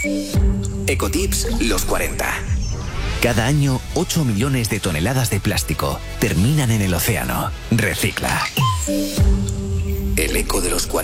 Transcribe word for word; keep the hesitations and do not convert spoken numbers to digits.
Ecotips los cuarenta. Cada año, ocho millones de toneladas de plástico terminan en el océano. Recicla. El eco de los cuarenta.